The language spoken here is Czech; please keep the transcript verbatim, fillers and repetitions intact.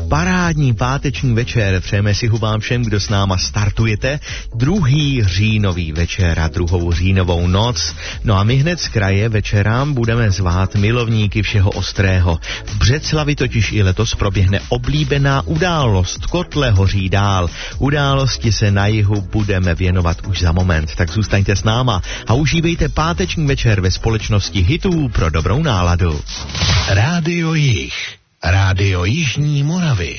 Parádní páteční večer přejeme si vám všem, kdo s náma startujete. Druhý říjnový večer a druhou říjnovou noc. No a my hned z kraje večerám budeme zvát milovníky všeho ostrého. V Břeclavi totiž i letos proběhne oblíbená událost. Kotle hoří dál. Události se na jihu budeme věnovat už za moment. Tak zůstaňte s náma a užívejte páteční večer ve společnosti hitů pro dobrou náladu. Rádio Jih. Rádio Jižní Moravy.